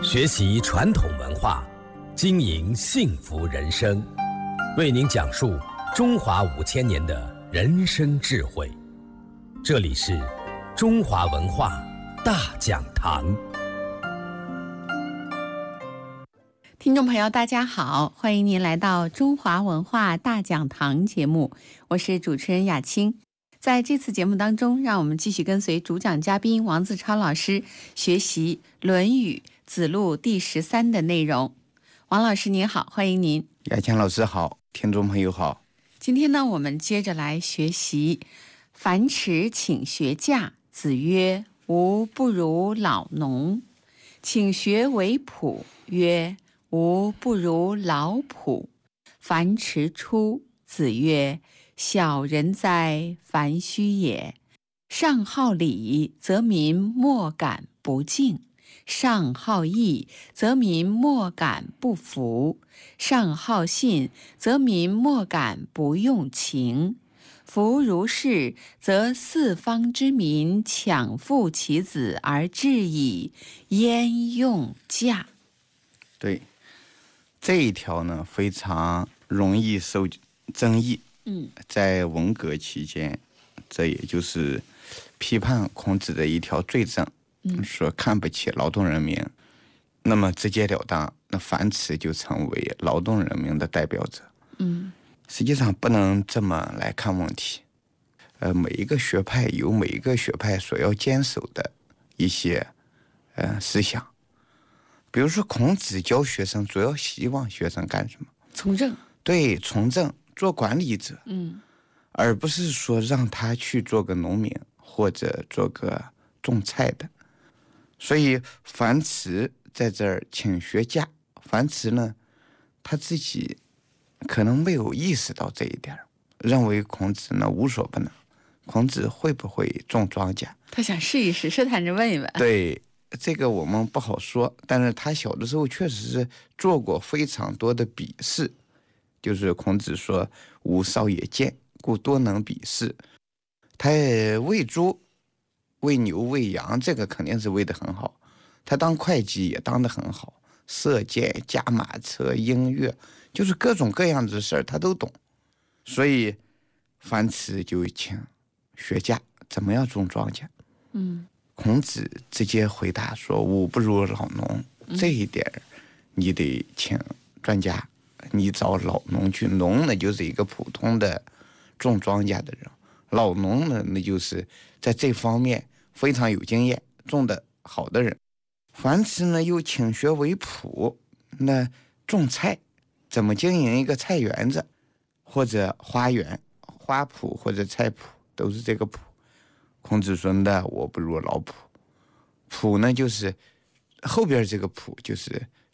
学习传统文化，经营幸福人生，为您讲述中华5000年的人生智慧。这里是中华文化大讲堂。 听众朋友大家好，欢迎您来到中华文化大讲堂节目，我是主持人雅青。在这次节目当中，让我们继续跟随主讲嘉宾王自超老师学习《论语·子路》第13的内容。王老师您好，欢迎您。 雅青老师好，听众朋友好。 今天呢，我们接着来学习樊迟请学驾，子曰：吾不如老农。请学为朴，曰：吾不如老朴。樊迟出，子曰：小人哉，樊须也！上好礼，则民莫敢不敬；上好义，则民莫敢不服；上好信，则民莫敢不用情。夫如是，则四方之民抢父其子而至矣，焉用驾？ 对，这一条呢非常容易受争议。在文革期间，这也就是批判孔子的一条罪证，说看不起劳动人民。那么直截了当，那樊迟就成为劳动人民的代表者。实际上不能这么来看问题。每一个学派有每一个学派所要坚守的一些思想。比如说孔子教学生，主要希望学生干什么？ 从政。对， 从政，做管理者。而不是说让他去做个农民或者做个种菜的。所以樊迟在这儿请学驾，樊迟呢他自己可能没有意识到这一点，认为孔子呢无所不能，孔子会不会种庄稼， 他想试一试，试探着问一问。 对，这个我们不好说，但是他小的时候确实是做过非常多的比试。就是孔子说吾少也贱，故多能比试。他喂猪喂牛喂羊，这个肯定是喂得很好。他当会计也当得很好，射箭驾马车音乐，就是各种各样的事儿他都懂。所以樊迟就请学驾，怎么样种庄稼。孔子直接回答说吾不如老农。这一点你得请专家，你找老农去。农呢就是一个普通的种庄稼的人，老农呢那就是在这方面非常有经验，种得好的人。樊迟呢又请学为圃，那种菜怎么经营一个菜园子或者花园，花圃或者菜圃都是这个圃。孔子说那我不如老圃。圃呢就是后边这个圃就是